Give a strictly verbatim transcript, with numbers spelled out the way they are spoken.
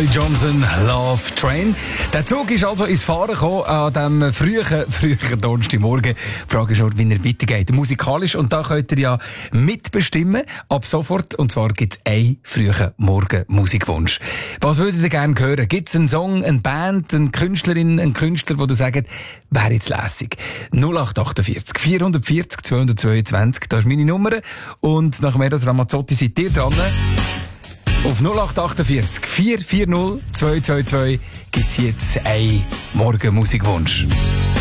Holly Johnson, Love Train. Der Zug ist also ins Fahren gekommen an diesem frühen, frühen Donnerstagmorgen. Die Frage ist nur, wie er weitergeht. Musikalisch. Und da könnt ihr ja mitbestimmen. Ab sofort. Und zwar gibt es einen frühen Morgen Musikwunsch. Was würdet ihr gerne hören? Gibt es einen Song, eine Band, eine Künstlerin, einen Künstler, wo ihr sagt, wäre jetzt lässig? null acht achtundvierzig, vierhundertvierzig, zweihundertzweiundzwanzig. Das ist meine Nummer. Und nach Meros Ramazzotti seid ihr dran. Auf null acht achtundvierzig, vier vier null, zwei zwei zwei gibt es jetzt einen Morgen Musikwunsch.